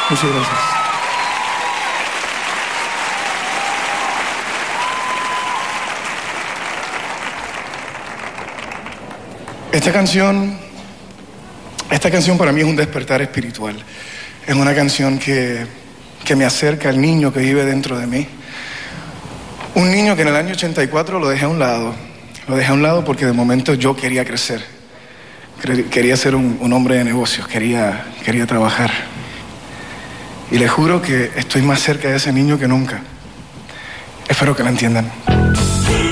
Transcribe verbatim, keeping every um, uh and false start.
Muchas gracias. Esta canción, esta canción para mí es un despertar espiritual. Es una canción que, que me acerca al niño que vive dentro de mí. Un niño que en el año ochenta y cuatro lo dejé a un lado. Lo dejé a un lado porque de momento yo quería crecer. Quería ser un, un hombre de negocios, quería, quería trabajar. Y les juro que estoy más cerca de ese niño que nunca. Espero que lo entiendan.